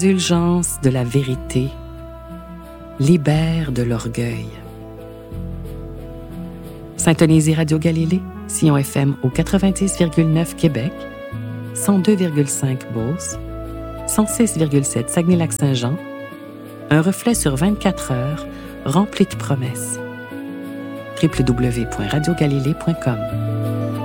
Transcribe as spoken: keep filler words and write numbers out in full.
L'indulgence de la vérité libère de l'orgueil. Syntonisez Radio Galilée, Sion F M au quatre-vingt-dix virgule neuf Québec, cent deux virgule cinq Beauce, cent six virgule sept Saguenay-Lac-Saint-Jean, un reflet sur vingt-quatre heures rempli de promesses. w w w point radio galilée point com